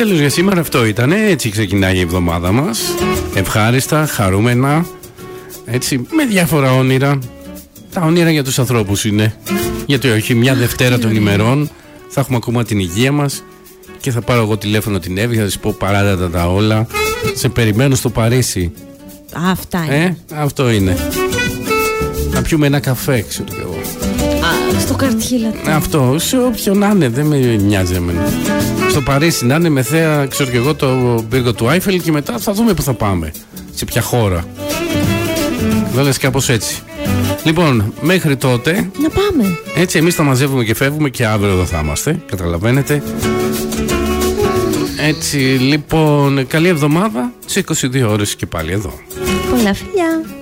τέλος για σήμερα αυτό ήταν. Έτσι ξεκινάει η εβδομάδα μας. Ευχάριστα, χαρούμενα. Έτσι, με διάφορα όνειρα. Τα όνειρα για τους ανθρώπους είναι. Γιατί όχι, μια Δευτέρα των ημερών θα έχουμε ακόμα την υγεία μας. Και θα πάρω εγώ τηλέφωνο την Εύη, θα της πω παράδετα τα όλα. Σε περιμένω στο Παρίσι. Αυτά είναι. Αυτό είναι. Να πιούμε ένα καφέ, ξέρω κι εγώ. Στο Καρτχίλα. Αυτό, σε όποιον να είναι, δεν με νοιάζει εμένα. Στο Παρίσι να είναι, με θέα, ξέρω κι εγώ, το πύργο του Άιφελ και μετά θα δούμε που θα πάμε. Σε ποια χώρα. Δεν λες κάπως έτσι. Λοιπόν, μέχρι τότε. Να πάμε. Έτσι, εμείς τα μαζεύουμε και φεύγουμε και αύριο εδώ θα είμαστε. Καταλαβαίνετε. Έτσι, λοιπόν, καλή εβδομάδα. Σε 22 ώρες και πάλι εδώ. Πολλά φιλιά.